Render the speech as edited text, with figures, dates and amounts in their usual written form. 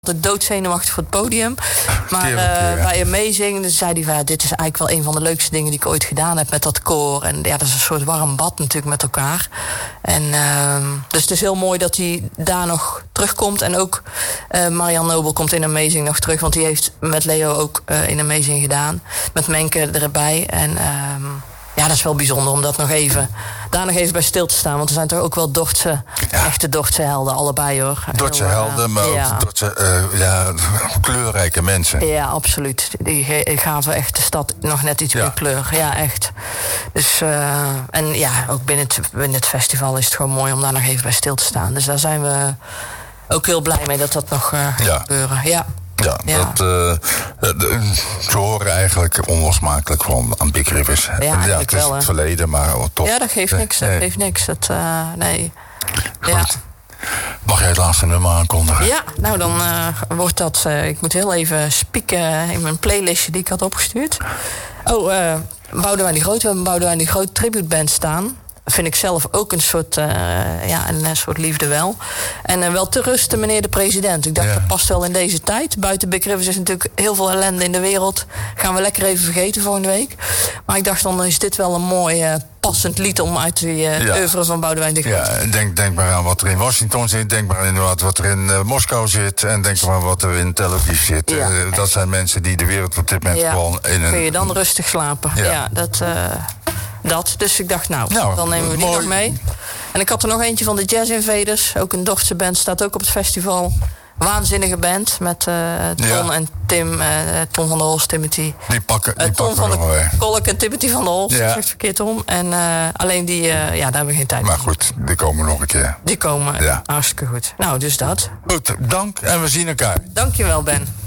doodzenuwachtig voor het podium. Maar bij Amazing zei hij van, dit is eigenlijk wel een van de leukste dingen die ik ooit gedaan heb met dat koor. En ja, dat is een soort warm bad natuurlijk met elkaar. En dus het is heel mooi dat hij daar nog terugkomt. En ook Marianne Nobel komt in Amazing nog terug. Want die heeft met Leo ook in Amazing gedaan. Met Menke erbij. En ja, dat is wel bijzonder om dat daar nog even bij stil te staan. Want er zijn toch ook wel echte Dordtse helden, allebei hoor. Dordtse helden, maar ook Dordtse kleurrijke mensen. Ja, absoluut. Die gaven echt de stad nog net iets meer kleur. Ja, echt. Dus, en ja, ook binnen het festival is het gewoon mooi om daar nog even bij stil te staan. Dus daar zijn we ook heel blij mee dat nog gaat gebeuren. Ja. Ja, ze horen eigenlijk onlosmakelijk van aan Big Rivers. Ja, het is het verleden, maar toch. Ja, dat geeft niks. Dat geeft niks. Nee. Goed. Ja. Mag jij het laatste nummer aankondigen? Ja, nou dan wordt dat... ik moet heel even spieken in mijn playlistje die ik had opgestuurd. Boudewijn de Groot. We hebben een Boudewijn de Groot tributeband staan. Vind ik zelf ook een soort liefde wel. En wel te rusten, meneer de president. Ik dacht, dat past wel in deze tijd. Buiten Big Rivers is natuurlijk heel veel ellende in de wereld. Gaan we lekker even vergeten volgende week. Maar ik dacht, dan is dit wel een mooi passend lied om uit die oeuvre van Boudewijn de Groot. Ja, denk maar aan wat er in Washington zit. Denk maar inderdaad wat er in Moskou zit. En denk maar wat er in Tel Aviv zit. Ja, dat zijn mensen die de wereld op dit moment gewoon in een... Kun je dan rustig slapen. Ja, dat. Dus ik dacht, dan nemen we die nog mee. En ik had er nog eentje van de Jazz Invaders. Ook een Dordtse band, staat ook op het festival. Waanzinnige band met Ton en Tim. Ton van der Holst, Timothy. Die pakken Ton van der Kolk en Timothy van der Holst. Dat zegt verkeerd om. En alleen die, daar hebben we geen tijd voor. Maar goed, die komen nog een keer. Die komen hartstikke goed. Nou, dus dat. Goed, dank en we zien elkaar. Dankjewel, Ben.